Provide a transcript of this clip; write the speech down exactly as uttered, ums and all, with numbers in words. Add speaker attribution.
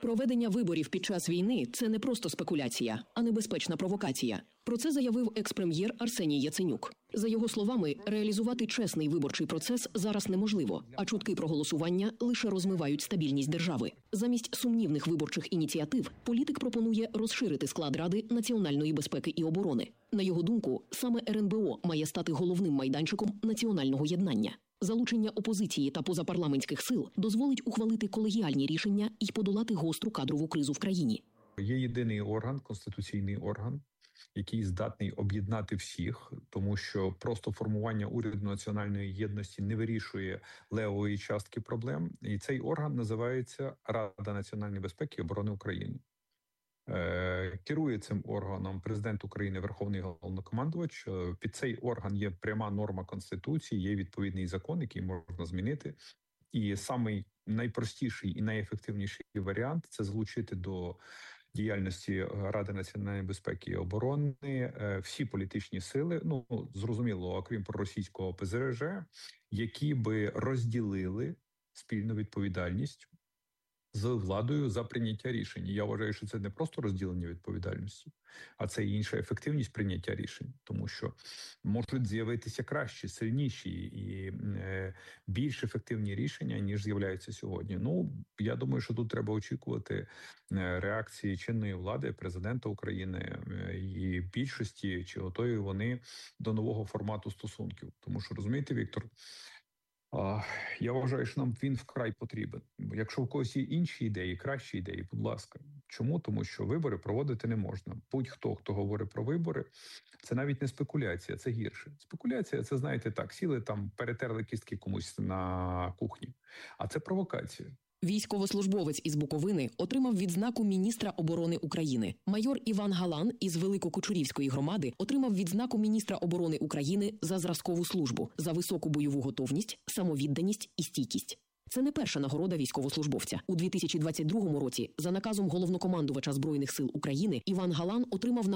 Speaker 1: Проведення виборів під час війни – це не просто спекуляція, а небезпечна провокація. Про це заявив екс-прем'єр Арсеній Яценюк. За його словами, реалізувати чесний виборчий процес зараз неможливо, а чутки про голосування лише розмивають стабільність держави. Замість сумнівних виборчих ініціатив політик пропонує розширити склад Ради національної безпеки і оборони. На його думку, саме ер ен бе о має стати головним майданчиком національного єднання. Залучення опозиції та позапарламентських сил дозволить ухвалити колегіальні рішення і подолати гостру кадрову кризу в країні.
Speaker 2: Є єдиний орган, конституційний орган, який здатний об'єднати всіх, тому що просто формування уряду національної єдності не вирішує левої частки проблем. І цей орган називається Рада національної безпеки і оборони України. Е, керує цим органом президент України, Верховний Головнокомандувач. Під цей орган є пряма норма Конституції, є відповідний закон, який можна змінити. І самий найпростіший і найефективніший варіант – це залучити до діяльності Ради національної безпеки і оборони всі політичні сили, ну, зрозуміло, окрім проросійського пе зет же, які би розділили спільну відповідальність з владою за прийняття рішень. Я вважаю, що це не просто розділення відповідальності, а це інша ефективність прийняття рішень, тому що можуть з'явитися кращі, сильніші і е, більш ефективні рішення, ніж з'являються сьогодні. Ну, я думаю, що тут треба очікувати реакції чинної влади, президента України е, і більшості, чи готові вони до нового формату стосунків. Тому що, розумієте, Віктор, я вважаю, що нам він вкрай потрібен. Якщо у когось є інші ідеї, кращі ідеї, будь ласка. Чому? Тому що вибори проводити не можна. Будь-хто, хто говорить про вибори, це навіть не спекуляція, це гірше. Спекуляція – це, знаєте, так, сіли там, перетерли кістки комусь на кухні. А це провокація.
Speaker 1: Військовослужбовець із Буковини отримав відзнаку міністра оборони України. Майор Іван Галан із Великокучурівської громади отримав відзнаку міністра оборони України за зразкову службу, за високу бойову готовність, самовідданість і стійкість. Це не перша нагорода військовослужбовця. У дві тисячі двадцять другому році за наказом головнокомандувача Збройних сил України Іван Галан отримав